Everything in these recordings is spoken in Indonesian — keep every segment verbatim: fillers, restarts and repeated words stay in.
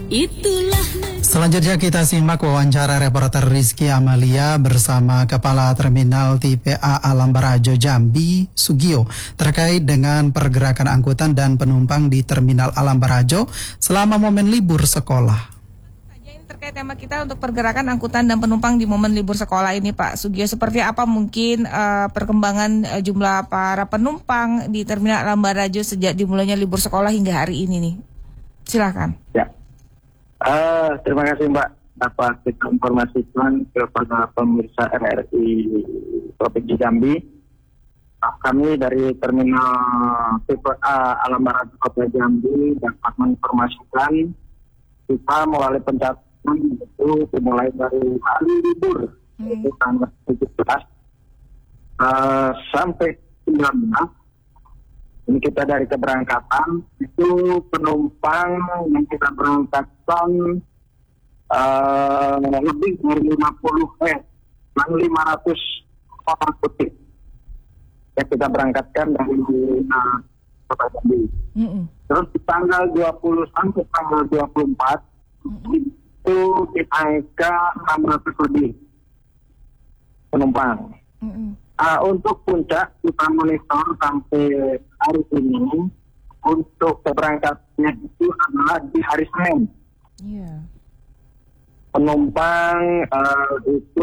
Itulah. Selanjutnya kita simak wawancara reporter Rizky Amalia bersama Kepala Terminal T P A Alam Barajo Jambi, Sugio, terkait dengan pergerakan angkutan dan penumpang di Terminal Alam Barajo selama momen libur sekolah. Terkait tema kita untuk pergerakan angkutan dan penumpang di momen libur sekolah ini, Pak Sugio, seperti apa mungkin uh, perkembangan uh, jumlah para penumpang di Terminal Alam Barajo sejak dimulainya libur sekolah hingga hari ini nih? Silakan. Ya. Uh, terima kasih Mbak, dapat kita informasikan kepada pemirsa R R I Provinsi Jambi. Nah, kami dari Terminal T P A Alam Barajo Kota Jambi dapat menginformasikan kita melalui pencatatan itu dimulai dari hari libur hmm. itu tanggal tujuh belas uh, sampai sembilan belas. Ini kita dari keberangkatan itu penumpang yang kita berangkatkan uh, lebih dari lima puluh eh lima ratus orang putih yang kita berangkatkan dari uh, Kota Jambi. Mm-hmm. Terus di tanggal dua puluh sampai tanggal dua puluh empat mm-hmm. itu di angka enam ratus lebih penumpang. Mm-hmm. Uh, untuk puncak kita monitor sampai hari ini untuk keberangkatannya itu adalah di hari Senin. Yeah. Penumpang uh, itu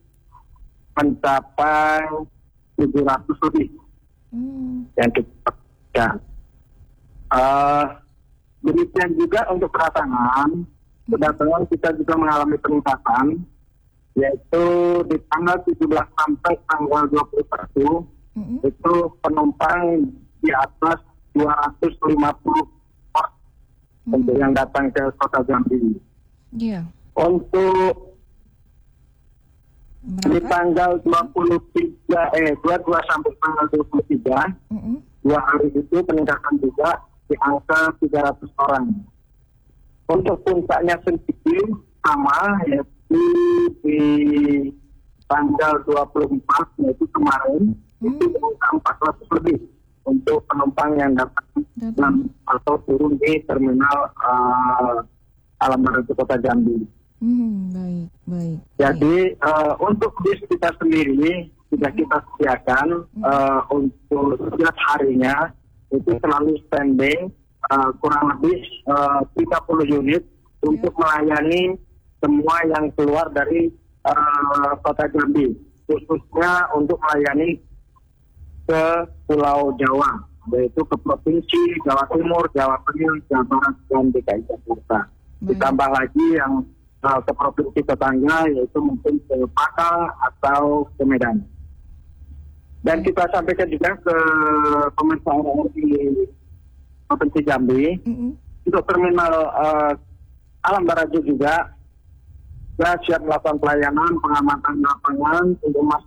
mencapai tujuh ratus lebih mm. yang kita ya. Uh, demikian juga untuk kedatangan, kedatangan kita juga mengalami peningkatan, yaitu di tanggal tujuh belas sampai tanggal dua puluh satu mm-hmm. itu penumpang di atas dua ratus lima puluh orang mm-hmm. untuk yang datang ke Kota Jambi. Yeah. Untuk Berapa? Di tanggal dua puluh tiga eh dua puluh dua sampai tanggal dua puluh tiga mm-hmm. dua hari itu peningkatan juga di angka tiga ratus orang. Untuk puncaknya sendiri sama, yaitu di tanggal dua puluh empat yaitu kemarin hmm. itu empat ratus lebih untuk penumpang yang datang dan atau turun di Terminal uh, Alam Barajo Kota Jambi. Hmm, baik, baik. Jadi uh, untuk bis kita sendiri sudah kita sediakan hmm. uh, untuk setiap harinya itu selalu standing uh, kurang lebih uh, tiga puluh unit yeah. untuk melayani semua yang keluar dari uh, Kota Jambi, khususnya untuk melayani ke Pulau Jawa, yaitu ke Provinsi Jawa Timur, Jawa Tengah, Jawa Barat, dan D K I Jakarta. Hmm. Ditambah lagi yang uh, ke provinsi tetangga, yaitu mungkin ke Paka atau ke Medan. Dan kita sampaikan juga ke pemirsa R R I Provinsi Jambi, hmm. untuk Terminal uh, Alam Barajo juga kita siap melakukan pelayanan, pengamatan lapangan untuk